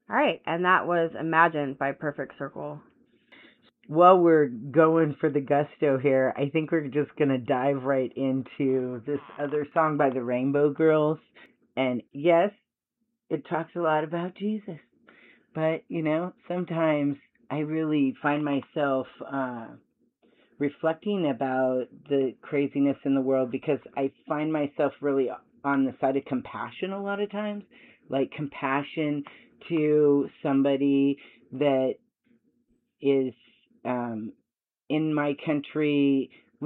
All right, and that was Imagine by Perfect Circle. While we're going for the gusto here, I think we're just going to dive right into this other song by the Rainbow Girls. And yes, it talks a lot about Jesus. But, sometimes I really find myself reflecting about the craziness in the world because I find myself really on the side of compassion a lot of times. Like compassion to somebody that is um, in my country